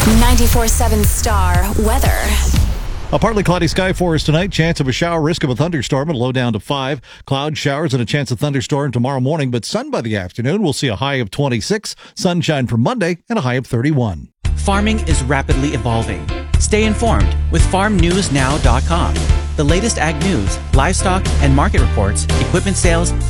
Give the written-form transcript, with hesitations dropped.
94.7 Star Weather. A partly cloudy sky for us tonight. Chance of a shower, risk of a thunderstorm, and low down to 5. Cloud showers and a chance of thunderstorm tomorrow morning, but sun by the afternoon. We'll see a high of 26. Sunshine for Monday and a high of 31. Farming is rapidly evolving. Stay informed with farmnewsnow.com. The latest ag news, livestock and market reports, equipment sales,